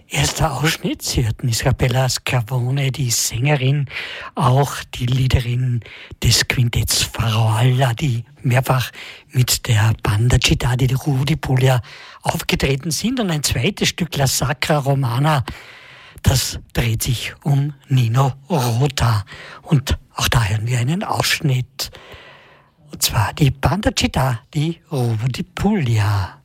Erster Ausschnitt, Sie hörten Isabella Scavone, die Sängerin, auch die Leaderin des Quintetts Faroalla, die mehrfach mit der Banda Città di Rudi Puglia aufgetreten sind. Und ein zweites Stück, La Sacra Romana, das dreht sich um Nino Rota. Und auch da hören wir einen Ausschnitt. Und zwar die Banda Città di Rudi Puglia.